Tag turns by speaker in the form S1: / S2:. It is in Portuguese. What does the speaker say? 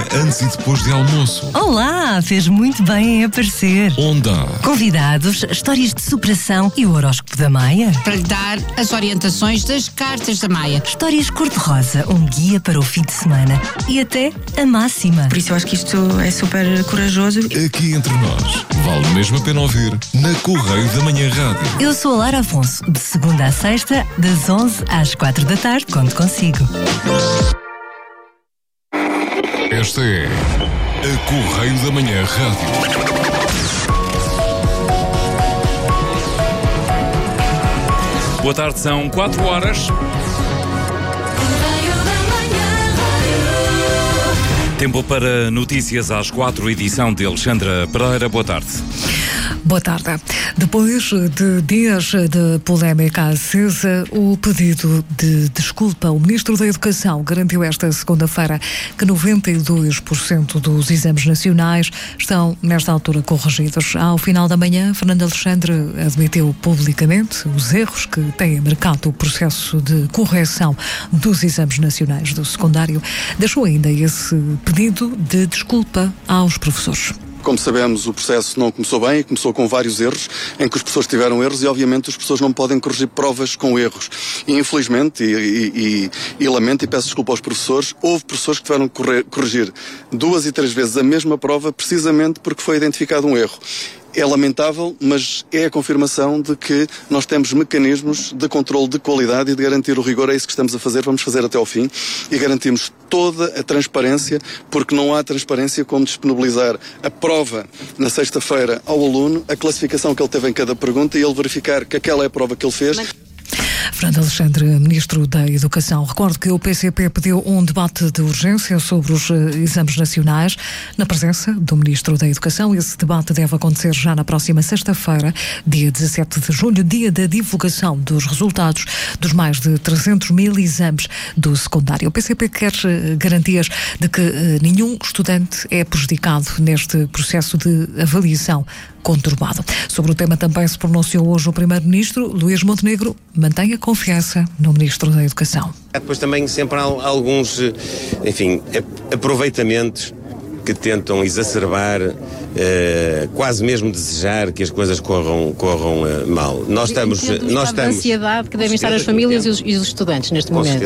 S1: antes e depois de almoço.
S2: Olá, fez muito bem em aparecer.
S1: Onda.
S2: Convidados, histórias de superação e o horóscopo da Maia.
S3: Para lhe dar as orientações das cartas da Maia.
S2: Histórias cor-de-rosa, um guia para o fim de semana. E até a máxima.
S4: Por isso eu acho que isto é super corajoso.
S1: Aqui entre nós, vale mesmo a pena ouvir na Correio da Manhã Rádio.
S2: Eu sou a Lara Afonso, de segunda à sexta, das 11 às 4 da tarde, conto consigo.
S1: Esta é a Correio da Manhã Rádio.
S5: Boa tarde, são 4 horas. Tempo para notícias às 4, edição de Alexandra Pereira. Boa tarde.
S6: Boa tarde. Depois de dias de polémica acesa, o pedido de desculpa, o Ministro da Educação garantiu esta segunda-feira que 92% dos exames nacionais estão, nesta altura, corrigidos. Ao final da manhã, Fernando Alexandre admitiu publicamente os erros que têm marcado o processo de correção dos exames nacionais do secundário. Deixou ainda esse pedido de desculpa aos professores.
S7: Como sabemos, o processo não começou bem e começou com vários erros, em que os professores tiveram erros e, obviamente, os professores não podem corrigir provas com erros. E, infelizmente, e lamento e peço desculpa aos professores, houve professores que tiveram que corrigir 2 e 3 vezes a mesma prova, precisamente porque foi identificado um erro. É lamentável, mas é a confirmação de que nós temos mecanismos de controle de qualidade e de garantir o rigor. É isso que estamos a fazer, vamos fazer até ao fim e garantimos toda a transparência, porque não há transparência como disponibilizar a prova na sexta-feira ao aluno, a classificação que ele teve em cada pergunta e ele verificar que aquela é a prova que ele fez.
S6: Fernando Alexandre, Ministro da Educação. Recordo que o PCP pediu um debate de urgência sobre os exames nacionais na presença do Ministro da Educação. Esse debate deve acontecer já na próxima sexta-feira, dia 17 de julho, dia da divulgação dos resultados dos mais de 300 mil exames do secundário. O PCP quer garantias de que nenhum estudante é prejudicado neste processo de avaliação conturbado. Sobre o tema também se pronunciou hoje o Primeiro-Ministro. Luís Montenegro mantém a confiança no Ministro da Educação.
S8: Depois também sempre há alguns, aproveitamentos que tentam exacerbar, quase mesmo desejar que as coisas corram mal. Nós estamos
S3: a ansiedade que devem estar as famílias e os estudantes neste momento.